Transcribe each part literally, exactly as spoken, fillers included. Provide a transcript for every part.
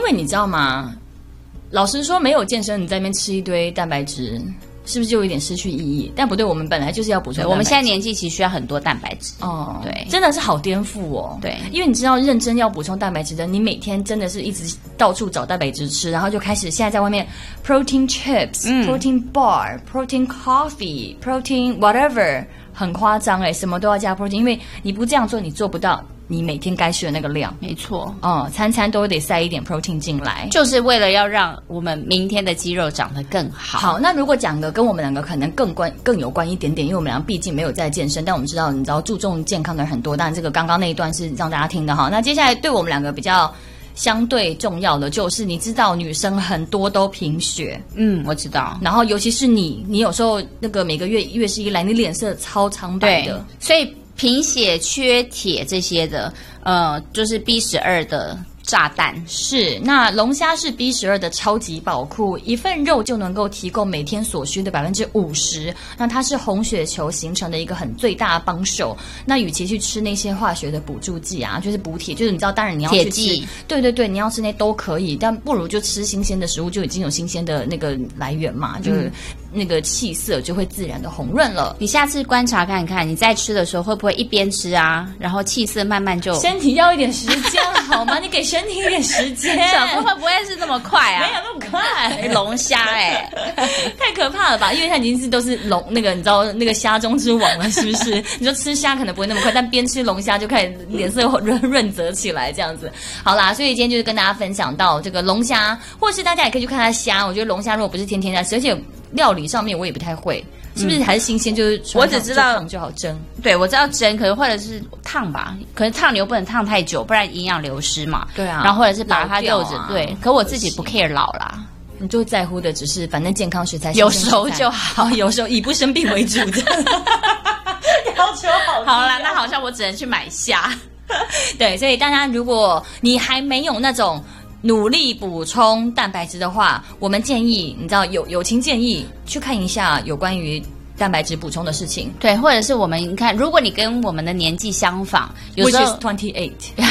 为你知道吗？老实说，没有健身，你在那边吃一堆蛋白质。是不是就有点失去意义？但不对，我们本来就是要补充蛋白质。 我们现在年纪其实需要很多蛋白质哦， 对， 真的是好颠覆哦。 对， 因为你知道，认真要补充蛋白质的，你每天真的是一直到处找蛋白质吃，然后就开始现在在外面 protein chips、protein bar、protein coffee、protein whatever， 很夸张哎，什么都要加 protein， 因为你不这样做，你做不到。你每天该吃的那个量， 没错， 哦、嗯，餐餐都得塞一点 protein 进来， 就是为了要让我们明天的肌肉长得更好。 好，那如果讲的跟我们两个可能更关更有关一点点，因为我们两个毕竟没有在健身，但我们知道，你知道注重健康的人很多，当然这个刚刚那一段是让大家听的哈。那接下来对我们两个比较相对重要的就是，你知道女生很多都贫血， 嗯，我知道。 然后尤其是你，你有时候那个每个月月事一来，你脸色超苍白的， 所以。贫血、缺铁这些的，呃，就是 B 十二 的炸弹。 是，那龙虾是 B 十二 的超级宝库，一份肉就能够提供每天所需的百分之五十。那它是红血球形成的一个很最大的帮手。那与其去吃那些化学的补助剂啊，就是补铁，就是你知道，当然你要去吃，对对对，你要吃那都可以，但不如就吃新鲜的食物，就已经有新鲜的那个来源嘛，就是。嗯那个气色就会自然的红润了。 你下次观察看看，你在吃的时候会不会一边吃啊，然后气色慢慢就…… 身体要一点时间好吗？你给身体一点时间。 小时候会不会是那么快啊？ 没有那么快， 龙虾哎， 太可怕了吧？因为它已经是都是龙那个，你知道那个虾中之王了，是不是？你说吃虾可能不会那么快，但边吃龙虾就开始脸色润润泽起来，这样子。好啦，所以今天就是跟大家分享到这个龙虾，或是大家也可以去看它虾。我觉得龙虾如果不是天天在吃，而且料理上面我也不太会，是不是还是新鲜？就是我只知道就好蒸， 对我知道蒸，可能或者是烫吧，可能烫你又不能烫太久，不然营养流失嘛。 对啊， 然后或者是把它肉质、啊、对，可我自己不 care 老啦。 你就在乎的只是反正健康食材， 有熟就好， 有时候以不生病为主的要求好。 好啦，那好像我只能去买虾。 对，所以大家如果你还没有那种努力补充蛋白质的话，我们建议你知道友友情建议去看一下有关于蛋白质补充的事情。 对，或者是我们你看，如果你跟我们的年纪相仿，有时候 which is twenty-eight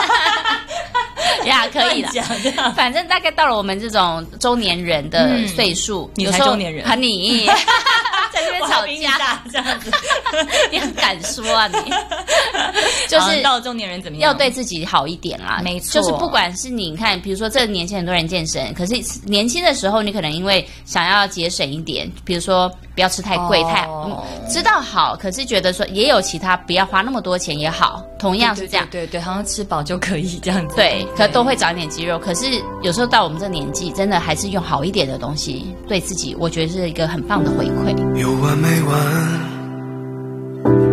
呀，可以的。反正大概到了我们这种中年人的岁数， 嗯、你才中年人， 和你在这边吵架这样子， 你很敢说啊你？就是到中年人怎么样？ 要对自己好一点啦， 没错。 就是不管是你看，比如说这个年轻很多人健身，可是年轻的时候你可能因为想要节省一点，比如说不要吃太贵，哦、太、嗯、知道好，可是觉得说也有其他不要花那么多钱也好，同样是这样， 对对 对, 对, 对，好像吃饱就可以这样子， 对，可都会长一点肌肉。可是有时候到我们这年纪，真的还是用好一点的东西，对自己，我觉得是一个很棒的回馈。 有完没完？